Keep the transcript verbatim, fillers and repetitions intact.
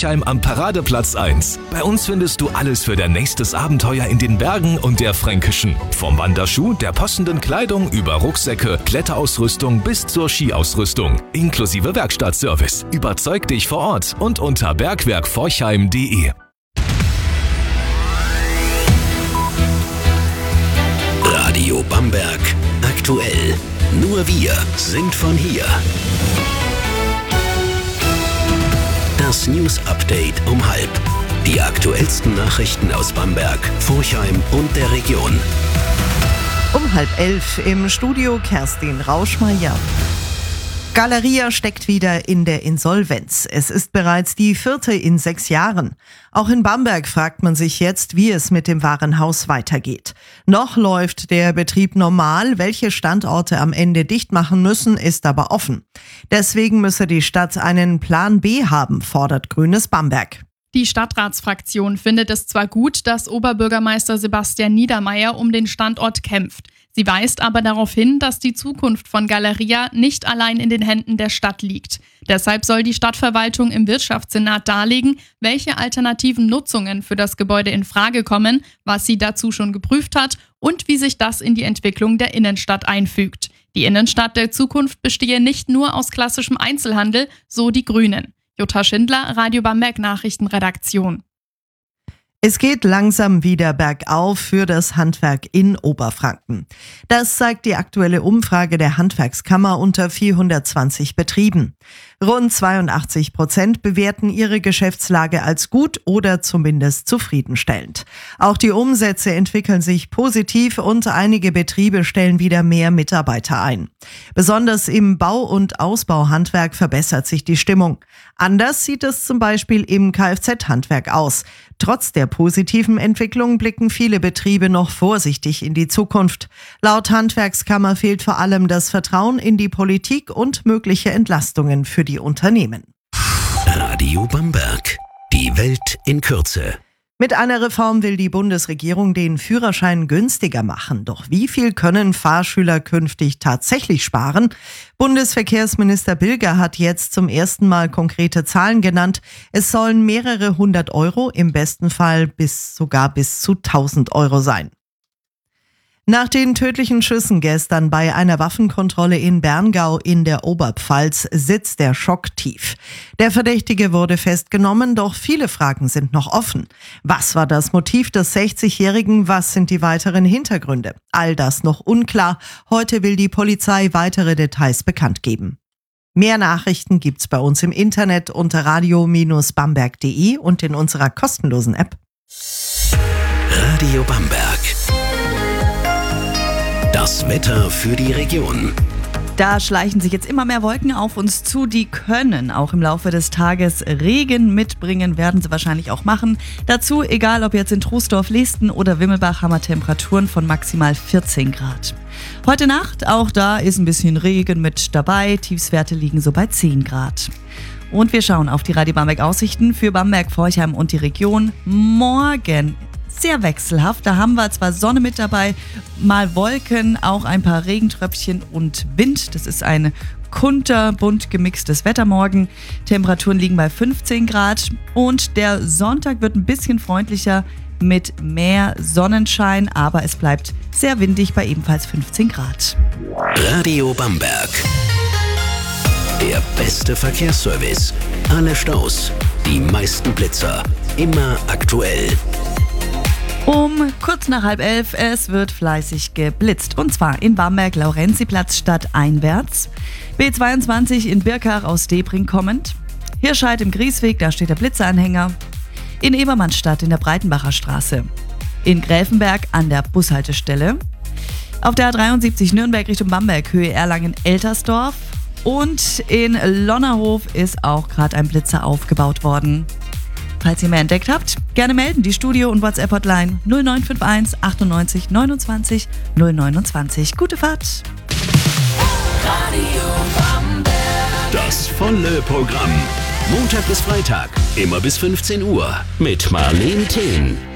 Forchheim am Paradeplatz eins. Bei uns findest du alles für dein nächstes Abenteuer in den Bergen und der Fränkischen. Vom Wanderschuh, der passenden Kleidung über Rucksäcke, Kletterausrüstung bis zur Skiausrüstung. Inklusive Werkstattservice. Überzeug dich vor Ort und unter bergwerk forchheim punkt de. Radio Bamberg aktuell. Nur wir sind von hier. Das News Update um halb. Die aktuellsten Nachrichten aus Bamberg, Forchheim und der Region. Um halb elf im Studio Kerstin Rauschmeier. Galeria steckt wieder in der Insolvenz. Es ist bereits die vierte in sechs Jahren. Auch in Bamberg fragt man sich jetzt, wie es mit dem Warenhaus weitergeht. Noch läuft der Betrieb normal. Welche Standorte am Ende dicht machen müssen, ist aber offen. Deswegen müsse die Stadt einen Plan B haben, fordert Grünes Bamberg. Die Stadtratsfraktion findet es zwar gut, dass Oberbürgermeister Sebastian Niedermeyer um den Standort kämpft. Sie weist aber darauf hin, dass die Zukunft von Galeria nicht allein in den Händen der Stadt liegt. Deshalb soll die Stadtverwaltung im Wirtschaftssenat darlegen, welche alternativen Nutzungen für das Gebäude in Frage kommen, was sie dazu schon geprüft hat und wie sich das in die Entwicklung der Innenstadt einfügt. Die Innenstadt der Zukunft bestehe nicht nur aus klassischem Einzelhandel, so die Grünen. Jutta Schindler, Radio Bamberg Nachrichtenredaktion. Es geht langsam wieder bergauf für das Handwerk in Oberfranken. Das zeigt die aktuelle Umfrage der Handwerkskammer unter vierhundertzwanzig Betrieben. Rund zweiundachtzig Prozent bewerten ihre Geschäftslage als gut oder zumindest zufriedenstellend. Auch die Umsätze entwickeln sich positiv und einige Betriebe stellen wieder mehr Mitarbeiter ein. Besonders im Bau- und Ausbauhandwerk verbessert sich die Stimmung. Anders sieht es zum Beispiel im Kfz-Handwerk aus. Trotz der positiven Entwicklung blicken viele Betriebe noch vorsichtig in die Zukunft. Laut Handwerkskammer fehlt vor allem das Vertrauen in die Politik und mögliche Entlastungen für die Unternehmen. Radio Bamberg. Die Welt in Kürze. Mit einer Reform will die Bundesregierung den Führerschein günstiger machen. Doch wie viel können Fahrschüler künftig tatsächlich sparen? Bundesverkehrsminister Bilger hat jetzt zum ersten Mal konkrete Zahlen genannt. Es sollen mehrere hundert Euro, im besten Fall bis sogar bis zu tausend Euro sein. Nach den tödlichen Schüssen gestern bei einer Waffenkontrolle in Berngau in der Oberpfalz sitzt der Schock tief. Der Verdächtige wurde festgenommen, doch viele Fragen sind noch offen. Was war das Motiv des sechzigjährigen? Was sind die weiteren Hintergründe? All das noch unklar. Heute will die Polizei weitere Details bekannt geben. Mehr Nachrichten gibt's bei uns im Internet unter radio Bindestrich bamberg punkt de und in unserer kostenlosen App. Radio Bamberg. Das Wetter für die Region. Da schleichen sich jetzt immer mehr Wolken auf uns zu, die können auch im Laufe des Tages Regen mitbringen, werden sie wahrscheinlich auch machen. Dazu, egal ob jetzt in Troisdorf, Lesten oder Wimmelbach, haben wir Temperaturen von maximal vierzehn Grad. Heute Nacht, auch da ist ein bisschen Regen mit dabei, Tiefstwerte liegen so bei zehn Grad. Und wir schauen auf die Radio Bamberg Aussichten für Bamberg, Forchheim und die Region. Morgen sehr wechselhaft. Da haben wir zwar Sonne mit dabei, mal Wolken, auch ein paar Regentröpfchen und Wind. Das ist ein kunterbunt gemixtes Wetter morgen. Temperaturen liegen bei fünfzehn Grad und der Sonntag wird ein bisschen freundlicher mit mehr Sonnenschein, aber es bleibt sehr windig bei ebenfalls fünfzehn Grad. Radio Bamberg. Der beste Verkehrsservice. Alle Staus, die meisten Blitzer, immer aktuell. Um kurz nach halb elf, es wird fleißig geblitzt. Und zwar in Bamberg, Laurenziplatz stadteinwärts. B zweiundzwanzig in Birkach aus Debring kommend. Hirscheid im Griesweg, da steht der Blitzeranhänger. In Ebermannstadt in der Breitenbacher Straße. In Gräfenberg an der Bushaltestelle. Auf der A dreiundsiebzig Nürnberg Richtung Bamberg, Höhe Erlangen-Eltersdorf. Und in Lonnerhof ist auch gerade ein Blitzer aufgebaut worden. Falls ihr mehr entdeckt habt, gerne melden. Die Studio- und WhatsApp-Hotline null neun fünf eins achtundneunzig neunundzwanzig null neunundzwanzig. Gute Fahrt! Radio Bamberg. Das volle Programm. Montag bis Freitag, immer bis fünfzehn Uhr. Mit Marlene Thien.